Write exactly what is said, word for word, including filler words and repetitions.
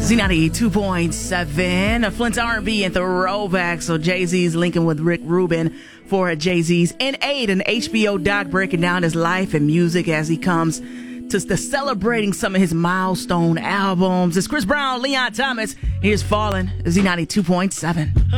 Z ninety-two point seven, Flint's R and B and throwback. So Jay-Z's linking with Rick Rubin for Jay-Z's N eight, an H B O doc breaking down his life and music as he comes to the celebrating some of his milestone albums. It's Chris Brown, Leon Thomas. Here's Fallen, Z ninety-two point seven.